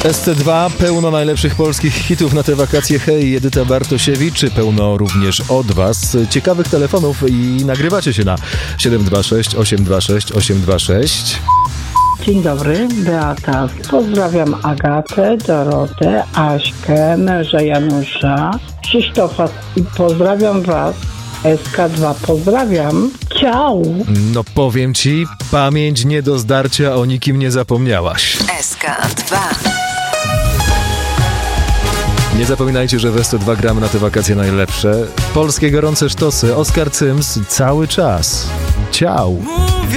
SC2, pełno najlepszych polskich hitów na te wakacje. Hej, Edyta Bartosiewicz, czy pełno również od Was ciekawych telefonów i nagrywacie się na 726 826 826. Dzień dobry, Beata. Pozdrawiam Agatę, Dorotę, Aśkę, męża Janusza, Krzysztofa i pozdrawiam Was. SK2, pozdrawiam. Ciao. No powiem Ci, pamięć nie do zdarcia, o nikim nie zapomniałaś. SK2. Nie zapominajcie, że w SC2 gramy na te wakacje najlepsze. Polskie gorące sztosy, Oskar Cyms cały czas. Ciao.